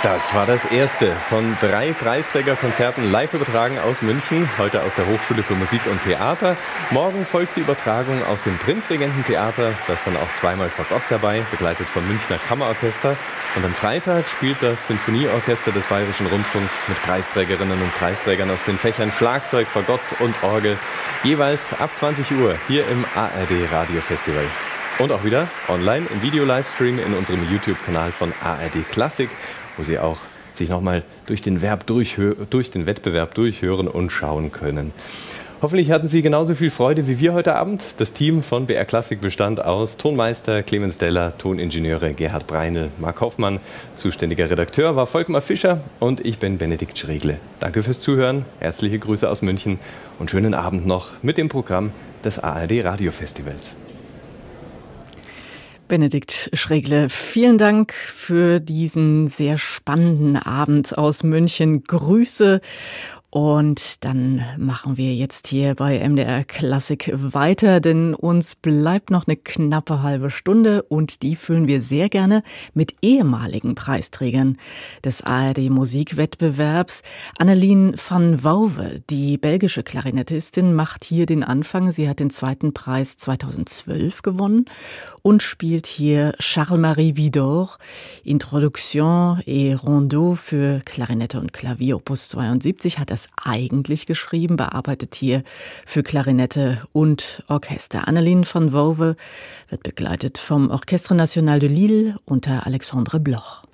Das war das erste von 3 Preisträgerkonzerten live übertragen aus München, heute aus der Hochschule für Musik und Theater. Morgen folgt die Übertragung aus dem Prinzregententheater, das dann auch zweimal Fagott dabei, begleitet vom Münchner Kammerorchester. Und am Freitag spielt das Sinfonieorchester des Bayerischen Rundfunks mit Preisträgerinnen und Preisträgern aus den Fächern Schlagzeug, Fagott und Orgel, jeweils ab 20 Uhr hier im ARD Radiofestival. Und auch wieder online im Video-Livestream in unserem YouTube-Kanal von ARD Klassik, wo Sie auch sich nochmal durch den Wettbewerb durchhören und schauen können. Hoffentlich hatten Sie genauso viel Freude wie wir heute Abend. Das Team von BR Klassik bestand aus Tonmeister Clemens Deller, Toningenieure Gerhard Breinel, Marc Hoffmann, zuständiger Redakteur war Volkmar Fischer und ich bin Benedikt Schregle. Danke fürs Zuhören, herzliche Grüße aus München und schönen Abend noch mit dem Programm des ARD Radiofestivals. Benedikt Schregle, vielen Dank für diesen sehr spannenden Abend aus München. Grüße. Und dann machen wir jetzt hier bei MDR Klassik weiter, denn uns bleibt noch eine knappe halbe Stunde und die füllen wir sehr gerne mit ehemaligen Preisträgern des ARD Musikwettbewerbs. Annelien van Wouwe, die belgische Klarinettistin, macht hier den Anfang. Sie hat den 2. Preis 2012 gewonnen und spielt hier Charles-Marie Widor, Introduction et Rondeau für Klarinette und Klavier, Opus 72, hat das eigentlich geschrieben, bearbeitet hier für Klarinette und Orchester. Annelien van Wouwe wird begleitet vom Orchestre National de Lille unter Alexandre Bloch.